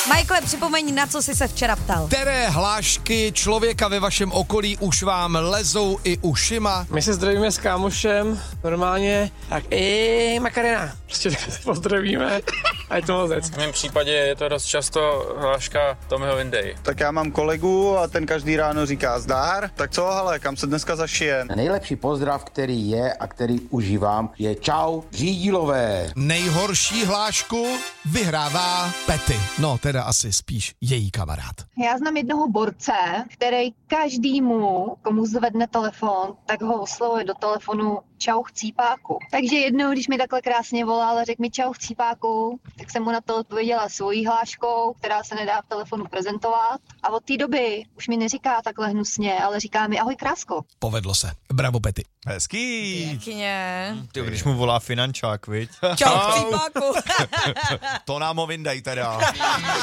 Michael, připomeň, na co jsi se včera ptal. Které hlášky člověka ve vašem okolí už vám lezou i ušima? My se zdravíme s kámošem, normálně, tak Makarena, prostě tak se pozdravíme a je to mozec. V mém případě je to dost často hláška Tommyho Winday. Tak já mám kolegu a ten každý ráno říká zdár, tak co, hele, kam se dneska zašijem? Nejlepší pozdrav, který je a který užívám, je čau řídilové. Nejhorší hlášku vyhrává Petty. No, teda asi spíš její kamarád. Já znám jednoho borce, který každému, komu zvedne telefon, tak ho oslovuje do telefonu čau chcípáku. Takže jednou, když mi takhle krásně volal a řekl mi čau chcípáku, tak jsem mu na to odpověděla svojí hláškou, která se nedá v telefonu prezentovat. A od té doby už mi neříká takhle hnusně, ale říká mi ahoj krásko. Povedlo se. Bravo, Petty. Hezký. Pěkně. Ty, když mu volá finančák, viď? Čau, chcípáku. To nám ho vyndej teda.